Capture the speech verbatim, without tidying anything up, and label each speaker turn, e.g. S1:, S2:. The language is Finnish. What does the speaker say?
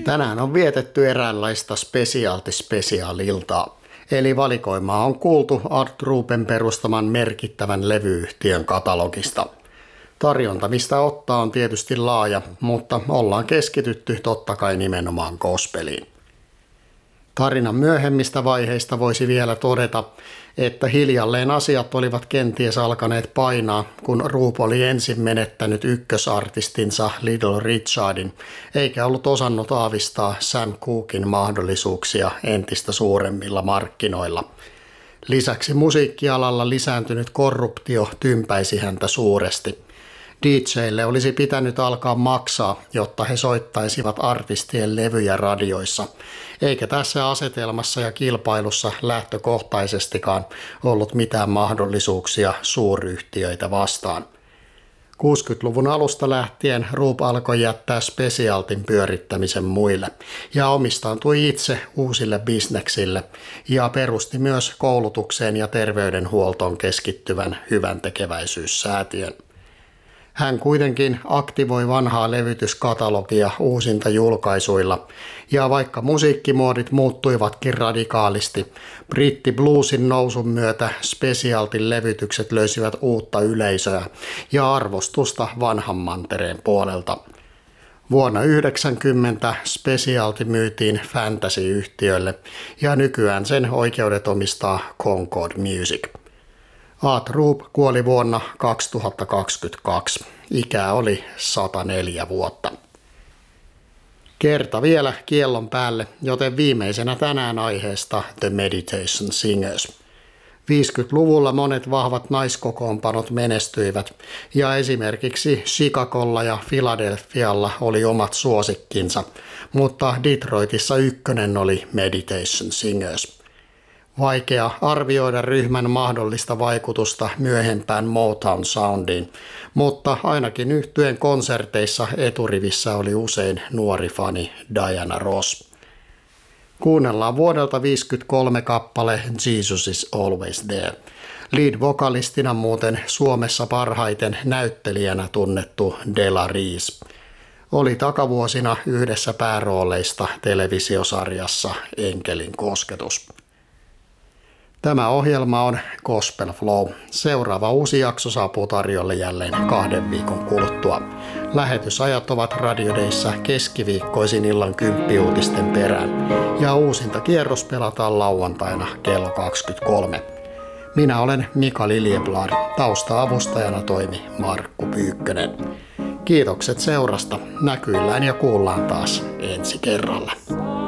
S1: Tänään on vietetty eräänlaista spesiaalti-spesiaaliltaa, eli valikoimaa on kuultu Art Rupen perustaman merkittävän levyyhtiön katalogista. Tarjonta mistä ottaa on tietysti laaja, mutta ollaan keskitytty totta kai nimenomaan gospeliin. Tarinan myöhemmistä vaiheista voisi vielä todeta, että hiljalleen asiat olivat kenties alkaneet painaa, kun Roop oli ensin menettänyt ykkösartistinsa Little Richardin, eikä ollut osannut aavistaa Sam Cooken mahdollisuuksia entistä suuremmilla markkinoilla. Lisäksi musiikkialalla lisääntynyt korruptio tympäisi häntä suuresti. D J:lle olisi pitänyt alkaa maksaa, jotta he soittaisivat artistien levyjä radioissa, eikä tässä asetelmassa ja kilpailussa lähtökohtaisestikaan ollut mitään mahdollisuuksia suuryhtiöitä vastaan. kuusikymmentäluvun alusta lähtien Roop alkoi jättää spesiaaltin pyörittämisen muille ja omistautui itse uusille bisneksille ja perusti myös koulutukseen ja terveydenhuoltoon keskittyvän hyväntekeväisyyssäätiön. Hän kuitenkin aktivoi vanhaa levytyskatalogia uusinta julkaisuilla, ja vaikka musiikkimuodit muuttuivatkin radikaalisti, brittibluesin nousun myötä spesiaaltin levytykset löysivät uutta yleisöä ja arvostusta vanhan mantereen puolelta. Vuonna yhdeksänkymmentä spesiaalti myytiin Fantasy-yhtiölle ja nykyään sen oikeudet omistaa Concord Music. Art Roop kuoli vuonna kaksituhattakaksikymmentäkaksi. Ikää oli sata neljä vuotta. Kerta vielä kiellon päälle, joten viimeisenä tänään aiheesta The Meditation Singers. viisikymmentäluvulla monet vahvat naiskokoonpanot menestyivät ja esimerkiksi Chicagolla ja Philadelphialla oli omat suosikkinsa, mutta Detroitissa ykkönen oli Meditation Singers. Vaikea arvioida ryhmän mahdollista vaikutusta myöhempään Motown soundiin, mutta ainakin yhtyeen konserteissa eturivissä oli usein nuori fani Diana Ross. Kuunnellaan vuodelta viisikymmentäkolme kappale Jesus is Always There. Lead-vokalistina muuten Suomessa parhaiten näyttelijänä tunnettu Della Reese. Oli takavuosina yhdessä päärooleista televisiosarjassa Enkelin kosketus. Tämä ohjelma on Gospel Flow. Seuraava uusi jakso saapuu tarjolle jälleen kahden viikon kuluttua. Lähetysajat ovat radiodeissa keskiviikkoisin illan kymppiuutisten perään ja uusinta kierros pelataan lauantaina kello kaksikymmentäkolme. Minä olen Mika Liljeblad. Tausta-avustajana toimi Markku Pyykkönen. Kiitokset seurasta. Näkyillään ja kuullaan taas ensi kerralla.